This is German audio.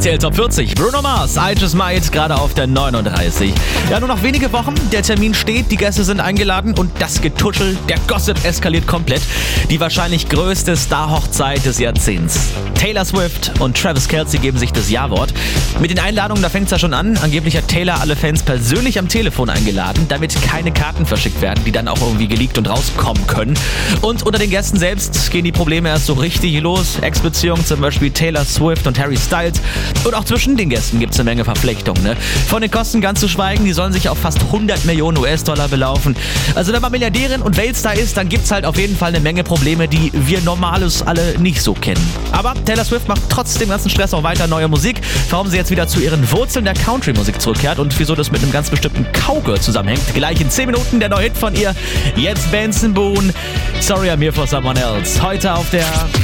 RTL Top 40. Bruno Mars, I Just Might, gerade auf der 39. Ja, nur noch wenige Wochen. Der Termin steht, die Gäste sind eingeladen und das Getuschel, der Gossip eskaliert komplett. Die wahrscheinlich größte Star-Hochzeit des Jahrzehnts. Taylor Swift und Travis Kelce geben sich das Ja-Wort. Mit den Einladungen, da fängt es ja schon an. Angeblich hat Taylor alle Fans persönlich am Telefon eingeladen, damit keine Karten verschickt werden, die dann auch irgendwie geleakt und rauskommen können. Und unter den Gästen selbst gehen die Probleme erst so richtig los. Ex-Beziehungen, zum Beispiel Taylor Swift und Harry Styles. Und auch zwischen den Gästen gibt es eine Menge Verflechtungen. Ne? Von den Kosten ganz zu schweigen, die sollen sich auf fast 100 Millionen US-Dollar belaufen. Also wenn man Milliardärin und Weltstar ist, dann gibt es halt auf jeden Fall eine Menge Probleme, die wir Normales alle nicht so kennen. Aber Taylor Swift macht trotz dem ganzen Stress auch weiter neue Musik. Warum sie jetzt wieder zu ihren Wurzeln der Country-Musik zurückkehrt und wieso das mit einem ganz bestimmten Cowgirl zusammenhängt. Gleich in 10 Minuten der neue Hit von ihr. Jetzt Benson Boone. Sorry, I'm here for someone else. Heute auf der